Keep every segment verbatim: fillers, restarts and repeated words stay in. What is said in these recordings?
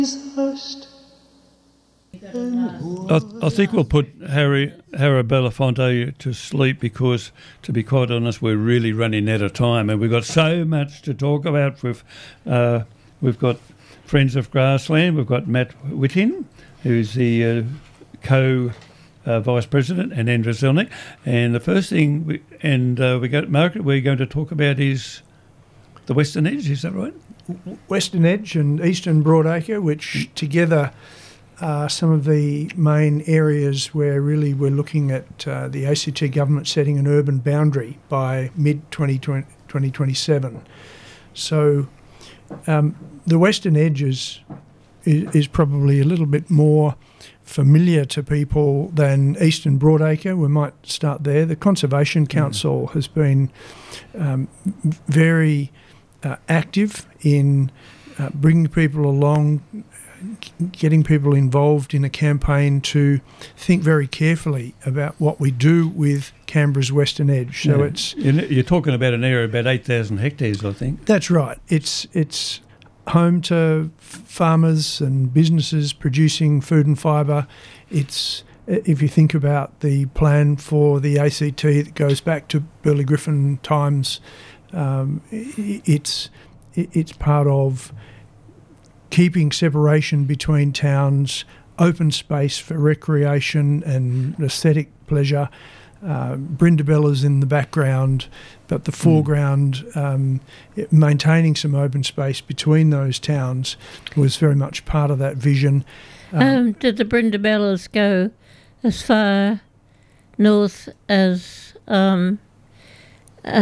I, I think we'll put Harry Harry Belafonte to sleep because, to be quite honest, we're really running out of time and we've got so much to talk about. We've, uh, we've got Friends of Grassland, we've got Matt Whittin, who's the uh, co uh, vice president, and Andrew Zelnick. And the first thing, we, and uh, we got Margaret, we're going to talk about is the Western Edge, is that right? Western Edge and Eastern Broadacre, which together are some of the main areas where really we're looking at uh, the A C T government setting an urban boundary by mid twenty twenty-seven. So um, the Western Edge is, is, is probably a little bit more familiar to people than Eastern Broadacre. We might start there. The Conservation Council mm. has been um, very uh, active in uh, bringing people along, getting people involved in a campaign to think very carefully about what we do with Canberra's Western Edge. So yeah. it's you're talking about an area of about eight thousand hectares, I think. That's right. It's it's home to farmers and businesses producing food and fibre. It's, if you think about the plan for the A C T that goes back to Burley Griffin times, um, it's it's part of keeping separation between towns, open space for recreation and aesthetic pleasure. Uh, Brindabella's in the background, but the foreground, um, it, maintaining some open space between those towns was very much part of that vision. Um, um, did the Brindabellas go as far north as um, uh,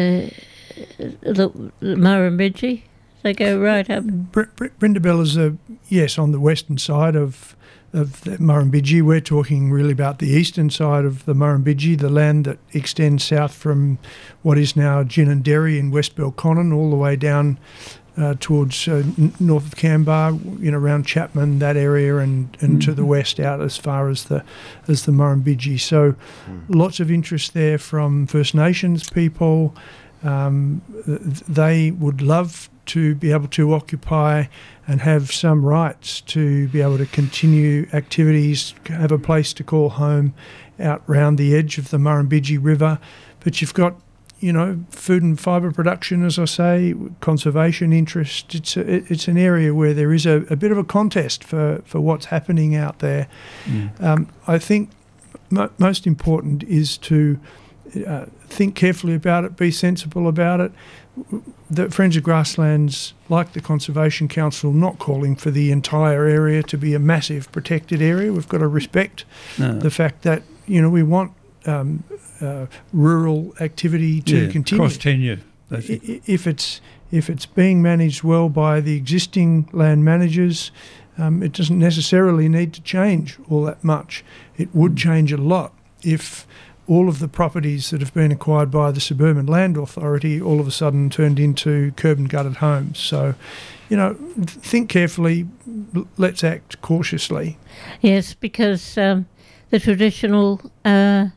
the, the Murrumbidgee? They go right up. Br- Br- Brindabella's are, yes, on the western side of of the Murrumbidgee. We're talking really about the eastern side of the Murrumbidgee, the land that extends south from what is now Ginninderry in West Belconnen all the way down uh, towards uh, n- north of Canberra, you know, around Chapman, that area, and, and mm-hmm. to the west out as far as the as the Murrumbidgee. So mm. lots of interest there from First Nations people. Um, they would love to be able to occupy and have some rights to be able to continue activities, have a place to call home out round the edge of the Murrumbidgee River. But you've got, you know, food and fibre production, as I say, conservation interest. It's a, it's an area where there is a, a bit of a contest for, for what's happening out there. Mm. Um, I think mo- most important is to uh, think carefully about it, be sensible about it. The Friends of Grasslands, like the Conservation Council, not calling for the entire area to be a massive protected area. We've got to respect no. the fact that, you know, we want um, uh, rural activity to yeah, continue. Cross tenure. If it's if it's being managed well by the existing land managers, um, it doesn't necessarily need to change all that much. It would change a lot if all of the properties that have been acquired by the Suburban Land Authority all of a sudden turned into curb and gutted homes. So, you know, think carefully, let's act cautiously. Yes, because um, the traditional uh,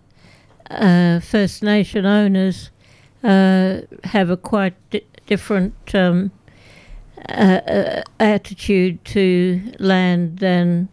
uh, First Nation owners uh, have a quite di- different um, uh, uh, attitude to land than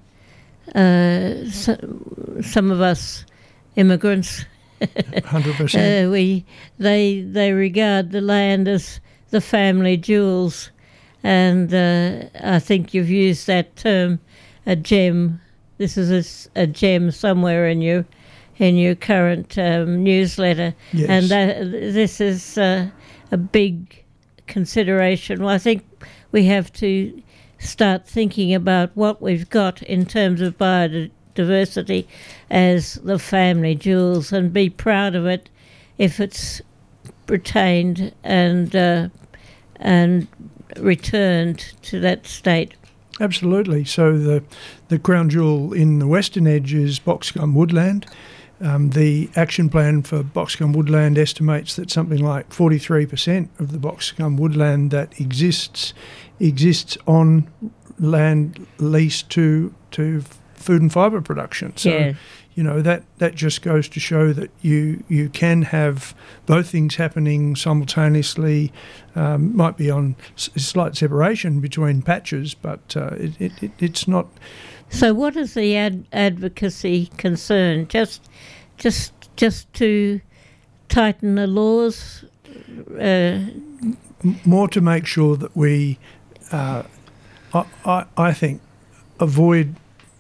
uh, so, some of us immigrants. one hundred percent. uh, we they they regard the land as the family jewels, and uh, I think you've used that term, a gem. This is a, a gem somewhere in your in your current um, newsletter, yes. and that, this is uh, a big consideration. Well, I think we have to start thinking about what we've got in terms of biodiversity. diversity as the family jewels, and be proud of it if it's retained and uh, and returned to that state. Absolutely. So the the crown jewel in the Western Edge is Boxgum Woodland. Um, the action plan for Boxgum Woodland estimates that something like forty-three percent of the Boxgum Woodland that exists exists on land leased to to food and fibre production. So, yeah. you know, that, that just goes to show that you you can have both things happening simultaneously. Um, might be on s- slight separation between patches, but uh, it, it, it, it's not. So, what is the ad- advocacy concern? Just, just, just to tighten the laws. Uh, More to make sure that we, uh, I, I, I think, avoid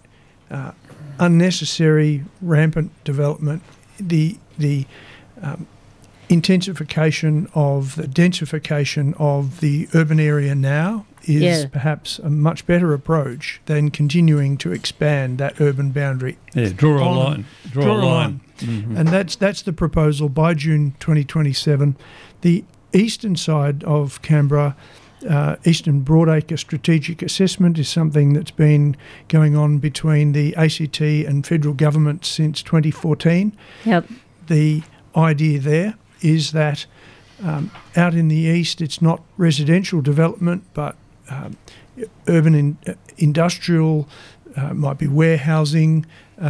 uh, unnecessary rampant development, the the um, intensification of the densification of the urban area now is Yeah. perhaps a much better approach than continuing to expand that urban boundary. Yeah, draw a On- line. Draw, draw a a line. Mhm. And that's that's the proposal by June twenty twenty-seven. The eastern side of Canberra, uh, Eastern Broadacre Strategic Assessment, is something that's been going on between the A C T and federal government since twenty fourteen. yep. The idea there is that um, out in the east, it's not residential development, but um, urban in, uh, industrial, uh, might be warehousing,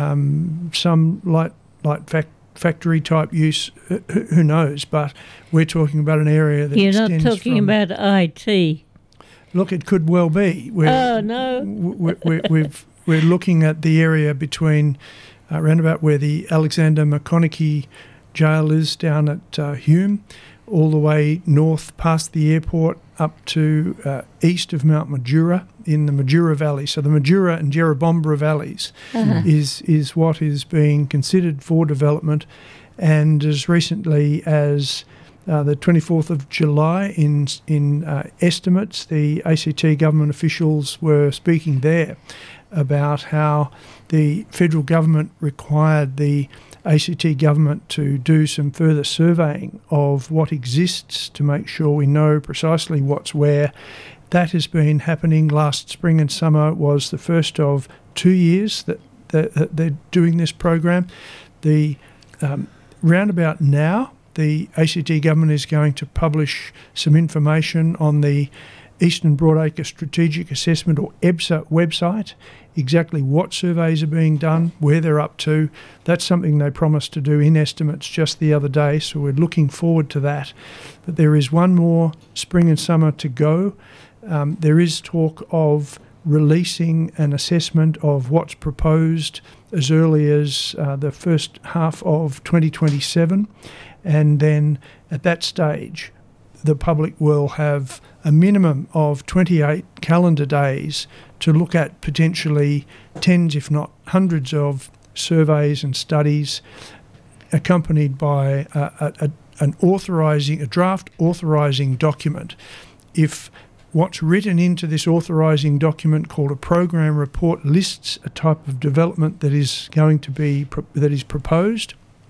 um, some light light fac- factory type use. Who, who knows? But we're talking about an area that You're not extends talking from, about I T. Look, it could well be. We're, Oh, no. We're, we're, we've, we're looking at the area between uh, around about where the Alexander McConaughey jail is down at uh, Hume, all the way north past the airport up to uh, east of Mount Majura in the Majura Valley. So the Majura and Jerrabomberra valleys Uh-huh. is is what is being considered for development. And as recently as uh, the twenty-fourth of July, in in uh, estimates, the A C T government officials were speaking there about how the federal government required the A C T government to do some further surveying of what exists to make sure we know precisely what's where. That has been happening. Last spring and summer was the first of two years that, that, that they're doing this program. The um, roundabout now, the A C T government is going to publish some information on the Eastern Broadacre Strategic Assessment, or E B S A, website, exactly what surveys are being done, where they're up to. That's something they promised to do in estimates just the other day, so we're looking forward to that. But there is one more spring and summer to go. Um, there is talk of releasing an assessment of what's proposed as early as uh, the first half of twenty twenty-seven, and then at that stage the public will have a minimum of twenty-eight calendar days to look at potentially tens, if not hundreds, of surveys and studies, accompanied by a, a, a, an authorising, a draft authorising document. If what's written into this authorising document, called a program report, lists a type of development that is going to be pro- that is proposed,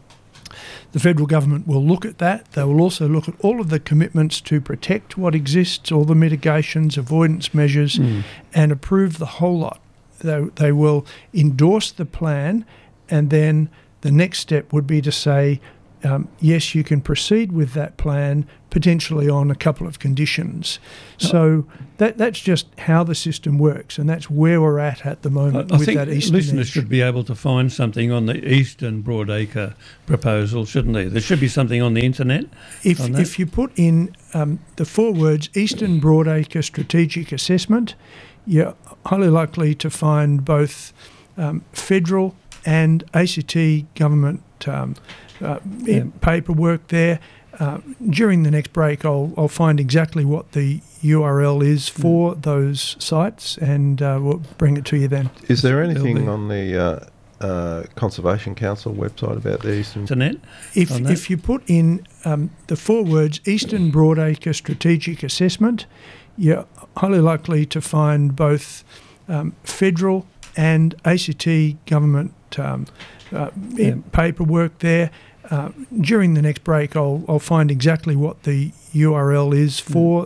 the federal government will look at that. They will also look at all of the commitments to protect what exists, all the mitigations, avoidance measures, Mm. and approve the whole lot. They, they will endorse the plan, and then the next step would be to say, um, yes, you can proceed with that plan, potentially on a couple of conditions. So that that's just how the system works, and that's where we're at at the moment I with think that eastern listeners edge. should be able to find something on the Eastern Broadacre proposal, shouldn't they? There should be something on the internet. If on that. if you put in um, the four words Eastern Broadacre Strategic Assessment, you're highly likely to find both um, federal and A C T government um, uh, Yeah. paperwork there. Uh, during the next break, I'll I'll find exactly what the U R L is for those sites, and uh, we'll bring it to you then. Is there There'll anything be- on the uh, uh, Conservation Council website about the Eastern? Internet. If on that? if you put in um, the four words Eastern Broadacre Strategic Assessment, you're highly likely to find both um, federal and A C T government um, uh, Yeah. paperwork there. Uh, during the next break, I'll I'll find exactly what the U R L is for